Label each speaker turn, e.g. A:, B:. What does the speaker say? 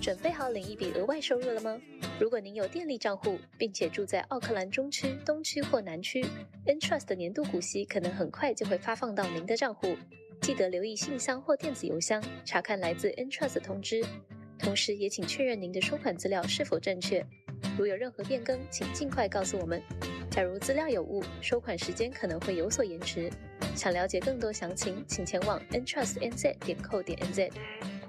A: 准备好领一笔额外收入了吗？如果您有电力账户，并且住在奥克兰中区、东区或南区 ，Entrust 的年度股息可能很快就会发放到您的账户。记得留意信箱或电子邮箱，查看来自 Entrust 的通知。同时也请确认您的收款资料是否正确。如有任何变更，请尽快告诉我们。假如资料有误，收款时间可能会有所延迟。想了解更多详情，请前往 entrustnz.co.nz。